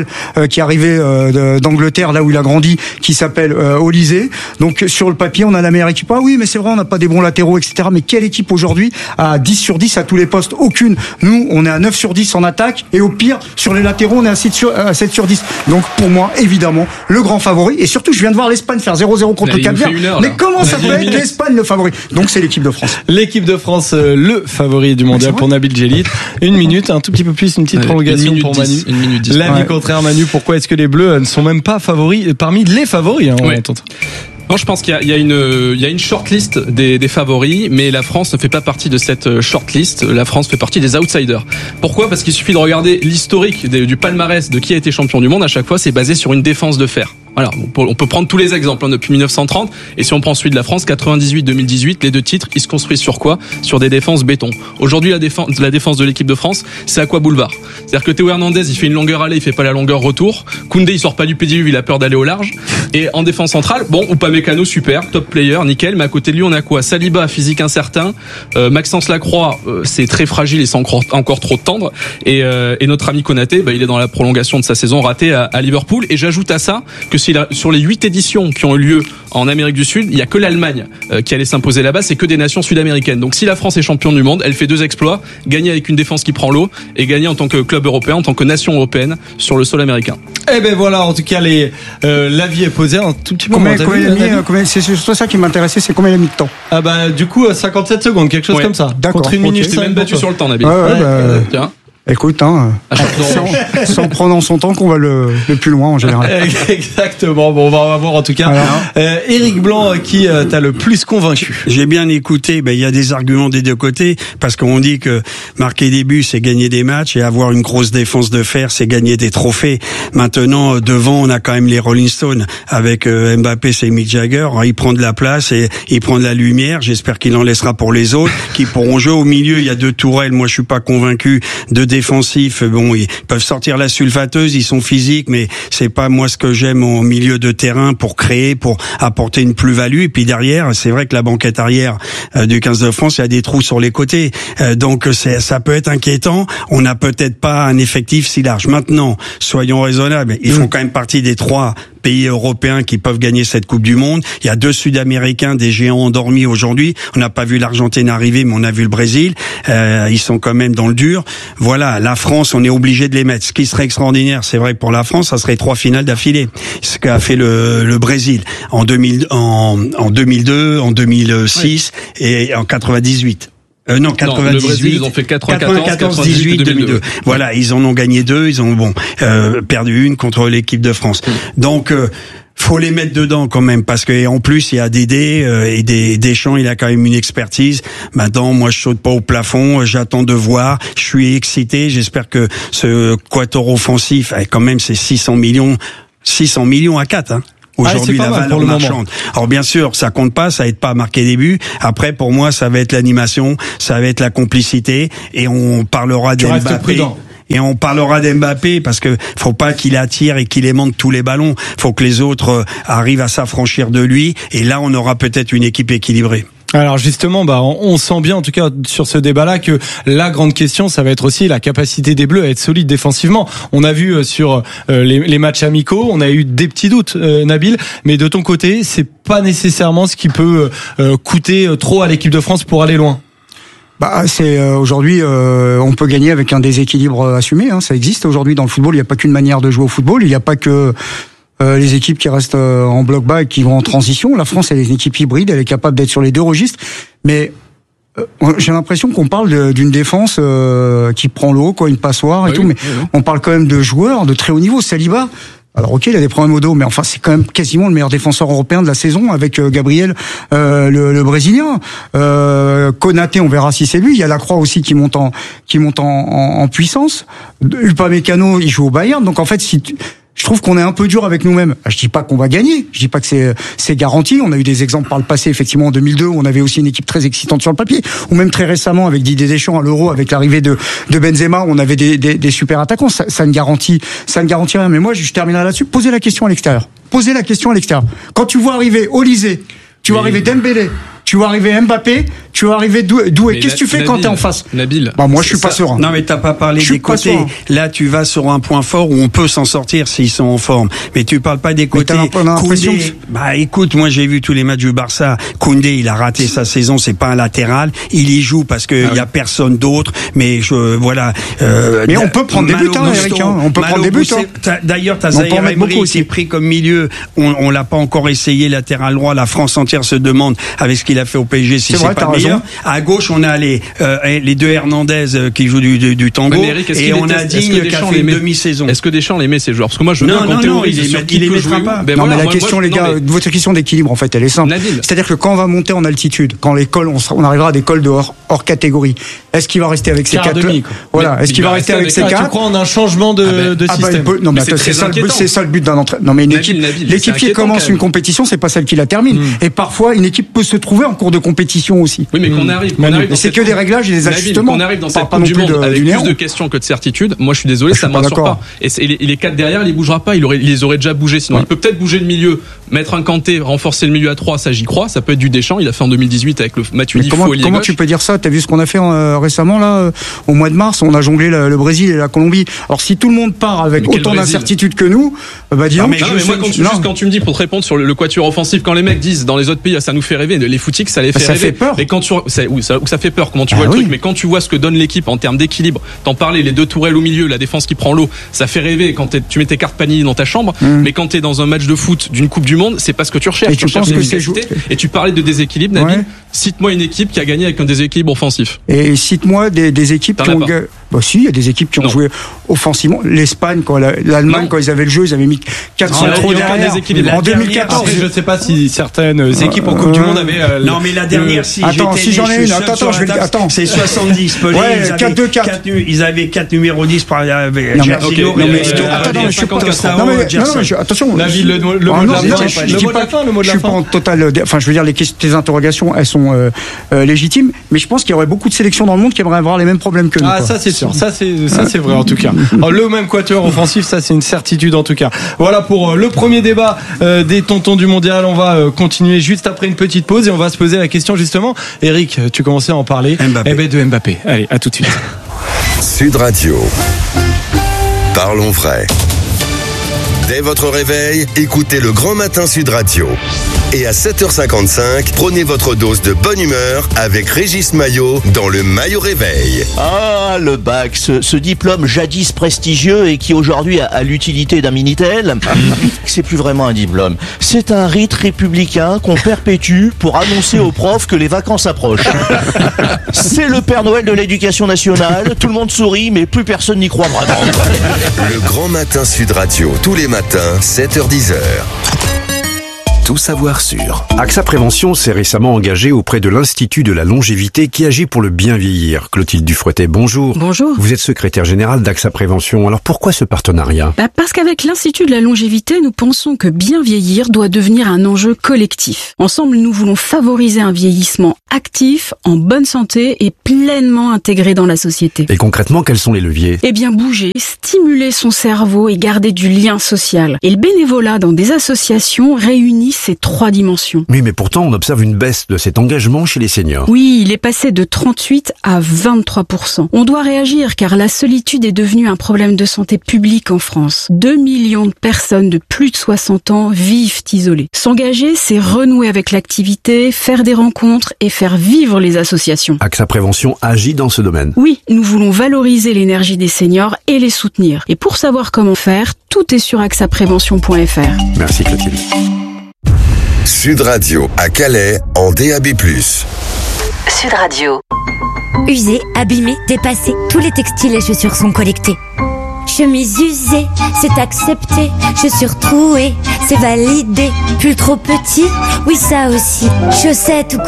Gabriel qui est arrivé d'Angleterre, là où il a grandi, qui s'appelle Olise. Donc sur le papier, on a la meilleure équipe. Ah oui, mais c'est vrai, on n'a pas des bons latéraux, etc. Mais quelle équipe aujourd'hui à 10 sur 10 à tous les postes? Aucune. Nous, on est à 9 sur 10 en attaque, et au pire, sur les latéraux, on est à 7 sur 10. Donc pour moi, évidemment, le grand favori. Et surtout, je viens de voir l'Espagne faire 0-0 contre le Cap-Vert. Mais comment ça peut être l'Espagne le favori? Donc c'est l'équipe de France. L'équipe de France, le favori du mondial pour Nabil Djellit. Une minute, un tout petit peu plus, une petite prolongation pour Manu. 1 minute 10. L'avis contraire, Manu. Pourquoi est-ce que les Bleus ne sont même pas favoris parmi les favoris, hein, ouais. Non, je pense qu'il y a une shortlist des favoris, mais la France ne fait pas partie de cette shortlist. La France fait partie des outsiders. Pourquoi? Parce qu'il suffit de regarder l'historique du palmarès de qui a été champion du monde. À chaque fois, c'est basé sur une défense de fer. Voilà, on peut prendre tous les exemples depuis 1930, et si on prend celui de la France, 98-2018, les deux titres, ils se construisent sur quoi? Sur des défenses béton. Aujourd'hui, la défense de l'équipe de France, c'est à quoi boulevard? C'est-à-dire que Théo Hernandez, il fait une longueur aller, il fait pas la longueur retour. Koundé, il sort pas du pédiluve, il a peur d'aller au large. Et en défense centrale, bon, Upamecano, super, top player, nickel, mais à côté de lui, on a quoi? Saliba, physique incertain, Maxence Lacroix, c'est très fragile et c'est encore trop tendre, et notre ami Konaté, il est dans la prolongation de sa saison ratée à Liverpool. Et j'ajoute à ça que sur les 8 éditions qui ont eu lieu en Amérique du Sud, il y a que l'Allemagne qui allait s'imposer là-bas, c'est que des nations sud-américaines. Donc si la France est championne du monde, elle fait 2 exploits, gagner avec une défense qui prend l'eau et gagner en tant que club européen, en tant que nation européenne sur le sol américain. Eh ben voilà, en tout cas l'avis est posé un tout petit peu. C'est surtout ça qui m'intéressait, c'est combien il a mis de temps? Ah bah du coup 57 secondes, quelque chose comme ça. D'accord. Contre 1 minute. C'est même battu sur le temps, Nabil. Tiens. Écoute, sans prendre son temps qu'on va le plus loin en général. Exactement. Bon, on va voir en tout cas. Éric Blanc, qui t'a le plus convaincu? J'ai bien écouté. Il y a des arguments des deux côtés, parce qu'on dit que marquer des buts, c'est gagner des matchs, et avoir une grosse défense de fer, c'est gagner des trophées. Maintenant, devant, on a quand même les Rolling Stones avec Mbappé, c'est Mick Jagger. Il prend de la place et il prend de la lumière. J'espère qu'il en laissera pour les autres, qui pourront jouer au milieu. Il y a 2 tourelles. Moi, je suis pas convaincu de défensifs, ils peuvent sortir la sulfateuse, ils sont physiques, mais c'est pas moi ce que j'aime au milieu de terrain pour créer, pour apporter une plus-value. Et puis derrière, c'est vrai que la banquette arrière du 15 de France, il y a des trous sur les côtés, donc ça peut être inquiétant. On n'a peut-être pas un effectif si large. Maintenant, soyons raisonnables, ils font quand même partie des 3 pays européens qui peuvent gagner cette Coupe du Monde. Il y a 2 Sud-Américains, des géants endormis aujourd'hui. On n'a pas vu l'Argentine arriver, mais on a vu le Brésil. Ils sont quand même dans le dur. Voilà, la France, on est obligé de les mettre. Ce qui serait extraordinaire, c'est vrai que pour la France, ça serait 3 finales d'affilée. Ce qu'a fait le Brésil en 2002, en 2006 et en 98. Non, 98. Le Brésil, ils ont fait 94, 18, 2002. Voilà, ils en ont gagné 2, ils ont perdu une contre l'équipe de France. Donc faut les mettre dedans quand même, parce que en plus il y a Dédé et Deschamps, il a quand même une expertise. Maintenant, moi je saute pas au plafond, j'attends de voir. Je suis excité, j'espère que ce quatuor offensif, quand même c'est 600 millions à 4, hein. Aujourd'hui, la valeur marchande. Alors bien sûr, ça compte pas, ça aide pas à marquer des buts. Après, pour moi, ça va être l'animation, ça va être la complicité, et on parlera d'Mbappé. Et on parlera d'Mbappé, parce que faut pas qu'il attire et qu'il aimante tous les ballons. Faut que les autres arrivent à s'affranchir de lui, et là, on aura peut-être une équipe équilibrée. Alors justement, on sent bien en tout cas sur ce débat-là que la grande question, ça va être aussi la capacité des Bleus à être solides défensivement. On a vu sur les matchs amicaux, on a eu des petits doutes, Nabil, mais de ton côté, c'est pas nécessairement ce qui peut coûter trop à l'équipe de France pour aller loin. C'est aujourd'hui, on peut gagner avec un déséquilibre assumé. Ça existe aujourd'hui dans le football. Il n'y a pas qu'une manière de jouer au football. Il n'y a pas que les équipes qui restent en bloc bas et qui vont en transition. La France, elle est une équipe hybride, elle est capable d'être sur les 2 registres. Mais j'ai l'impression qu'on parle d'une défense qui prend l'eau, une passoire et tout. Mais on parle quand même de joueurs de très haut niveau. Saliba, alors ok, il a des problèmes au dos, mais enfin c'est quand même quasiment le meilleur défenseur européen de la saison avec Gabriel, le Brésilien. Konaté, on verra si c'est lui. Il y a Lacroix aussi qui monte en puissance. Upamecano, il joue au Bayern. Donc en fait, je trouve qu'on est un peu dur avec nous-mêmes. Je dis pas qu'on va gagner, je dis pas que c'est garanti. On a eu des exemples par le passé, effectivement en 2002, où on avait aussi une équipe très excitante sur le papier, ou même très récemment avec Didier Deschamps à l'Euro, avec l'arrivée de Benzema, où on avait des super attaquants. Ça ne garantit rien. Mais moi, je terminerai là-dessus. Posez la question à l'extérieur. Quand tu vois arriver Olise, tu vois arriver Dembélé, tu vois arriver Mbappé, tu vas arriver doué. Qu'est-ce que tu fais quand t'es en face? Nabil. Bah, moi, je suis pas serein. Non, mais t'as pas parlé des côtés. Là, tu vas sur un point fort où on peut s'en sortir s'ils sont en forme. Mais tu parles pas des côtés. Koundé, bah, écoute, moi, j'ai vu tous les matchs du Barça. Koundé, il a raté sa saison. C'est pas un latéral. Il y joue parce que il y a personne d'autre. Mais voilà. Mais on peut prendre des buts, Eric. On peut prendre des buts. D'ailleurs, t'as Zaïre Emery qui est pris comme milieu. On l'a pas encore essayé latéral droit. La France entière se demande avec ce qu'il a fait au PSG si c'est pas meilleur. À gauche, on a les deux Hernandez qui jouent du tango. Eric, et on a Digne qui a fait une demi-saison. Est-ce que Deschamps les met ces joueurs? Parce que moi, je veux bien qu'en théorie, il les mettra pas. Non, mais la question, les gars, votre question d'équilibre, en fait, elle est simple. C'est-à-dire que quand on va monter en altitude, quand les cols, on arrivera à des cols de hors catégorie, est-ce qu'il va rester avec ces 4? Voilà. Est-ce qu'il va rester avec ces 4? Tu crois en un changement de système? Non, mais c'est ça le but d'un entraîneur. Non, mais l'équipe qui commence une compétition, c'est pas celle qui la termine. Et parfois, une équipe peut se trouver en cours de compétition aussi. Oui, mais qu'on arrive. C'est que des réglages et des ajustements. On arrive dans cette Coupe du Monde avec plus de questions que de certitudes. Moi, je suis désolé, ça ne me rassure pas. Et les 4 derrière, il les bougera pas. Il les aurait déjà bougés. Sinon, il peut peut-être bouger le milieu, mettre un Kanté, renforcer le milieu à 3. Ça, j'y crois. Ça peut être du Deschamps. Il a fait en 2018 avec le Matuidi. Comment tu peux dire ça? T'as vu ce qu'on a fait récemment là, au mois de mars? On a jonglé le Brésil et la Colombie. Alors si tout le monde part avec autant d'incertitudes que nous, bah dis donc. Quand tu me dis, pour te répondre sur le quatuor offensif, quand les mecs disent dans les autres pays, ça nous fait rêver, les footix, ça les fait rêver. Ça fait peur. Mais quand ça fait peur, comment tu vois le truc, mais quand tu vois ce que donne l'équipe en termes d'équilibre, t'en parlais, les deux tourelles au milieu, la défense qui prend l'eau, ça fait rêver quand tu mets tes cartes Panini dans ta chambre, mais quand t'es dans un match de foot d'une Coupe du Monde, c'est pas ce que tu recherches. Et tu penses que c'est joué. Et tu parlais de déséquilibre, Nabil. Cite-moi une équipe qui a gagné avec un déséquilibre offensif. Et cite-moi des équipes qui ont gagné. Bah si, il y a des équipes qui ont joué offensivement. L'Espagne, l'Allemagne, quand ils avaient le jeu, ils avaient mis 400 trop derrière. En 2014, je ne sais pas si certaines équipes en Coupe du Monde avaient. Non, mais la dernière, si j'en ai une. Attends, c'est 70. Pelé, 4-2-4. Ils avaient 4 numéros 10 par Attention, le mot de la fin. Je suis pas en total. Enfin, je veux dire, tes interrogations, elles sont légitimes, mais je pense qu'il y aurait beaucoup de sélections dans le monde qui aimeraient avoir les mêmes problèmes que nous. Ah, ça c'est sûr. Ça c'est vrai en tout cas. Alors, le même quatuor offensif, ça c'est une certitude en tout cas. Voilà pour le premier débat des tontons du mondial. On va continuer juste après une petite pause et on va se poser la question justement. Eric, tu commençais à en parler. De Mbappé. Allez, à tout de suite. Sud Radio. Parlons vrai. Dès votre réveil, écoutez le Grand Matin Sud Radio. Et à 7h55, prenez votre dose de bonne humeur avec Régis Maillot dans le Maillot Réveil. Ah, le bac, ce diplôme jadis prestigieux et qui aujourd'hui a l'utilité d'un Minitel, c'est plus vraiment un diplôme. C'est un rite républicain qu'on perpétue pour annoncer aux profs que les vacances approchent. C'est le Père Noël de l'éducation nationale, tout le monde sourit, mais plus personne n'y croit vraiment. Le Grand Matin Sud Radio, tous les matins, 7h-10h. Tout savoir sur. AXA Prévention s'est récemment engagé auprès de l'Institut de la longévité qui agit pour le bien vieillir. Clotilde Dufouettet, bonjour. Bonjour. Vous êtes secrétaire générale d'AXA Prévention. Alors pourquoi ce partenariat ? Parce qu'avec l'Institut de la longévité, nous pensons que bien vieillir doit devenir un enjeu collectif. Ensemble, nous voulons favoriser un vieillissement actif, en bonne santé et pleinement intégré dans la société. Et concrètement, quels sont les leviers ? Eh bien, bouger, stimuler son cerveau et garder du lien social. Et le bénévolat dans des associations réunit ces 3 dimensions. Oui, mais pourtant, on observe une baisse de cet engagement chez les seniors. Oui, il est passé de 38 à 23%. On doit réagir car la solitude est devenue un problème de santé publique en France. 2 millions de personnes de plus de 60 ans vivent isolées. S'engager, c'est renouer avec l'activité, faire des rencontres et faire vivre les associations. AXA Prévention agit dans ce domaine. Oui, nous voulons valoriser l'énergie des seniors et les soutenir. Et pour savoir comment faire, tout est sur axaprévention.fr. Merci Clotilde. Sud Radio à Calais en DAB+. Sud Radio. Usés, abîmés, dépassés, tous les textiles et chaussures sont collectés. Chemise usée, c'est accepté. Chaussures trouées, c'est validé. Pull trop petit, oui ça aussi. Chaussettes ou